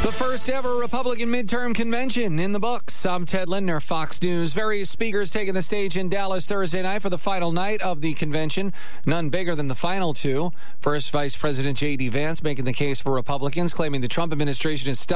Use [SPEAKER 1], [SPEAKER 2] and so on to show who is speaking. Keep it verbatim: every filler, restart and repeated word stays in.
[SPEAKER 1] The first ever Republican midterm convention in the books. I'm Ted Lindner, Fox News. Various speakers taking the stage in Dallas Thursday night for the final night of the convention. None bigger than the final two. First, Vice President J D. Vance making the case for Republicans, claiming the Trump administration is